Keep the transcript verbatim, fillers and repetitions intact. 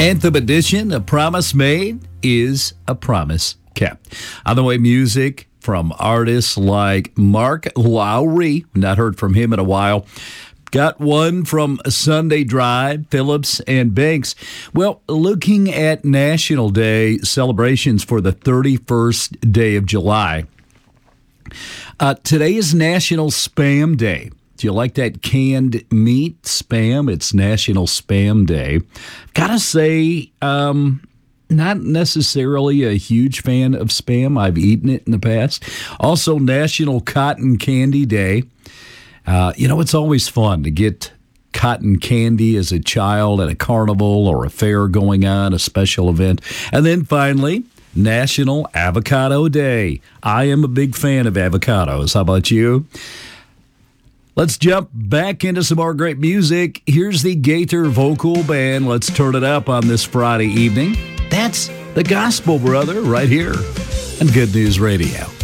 Anthem edition, a promise made is a promise kept. On the way, music from artists like Mark Lowry. Not heard from him in a while. Got one from Sunday Drive, Phillips and Banks. Well, looking at National Day celebrations for the thirty-first day of July. Uh, today is National Spam Day. Do you like that canned meat, spam? It's National Spam Day. Gotta say, um, not necessarily a huge fan of spam. I've eaten it in the past. Also, National Cotton Candy Day. Uh, you know, it's always fun to get cotton candy as a child at a carnival or a fair going on, a special event. And then finally, National Avocado Day. I am a big fan of avocados. How about you? Let's jump back into some more great music. Here's the Gaither Vocal Band. Let's turn it up on this Friday evening. That's the Gospel Brother right here on Good News Radio.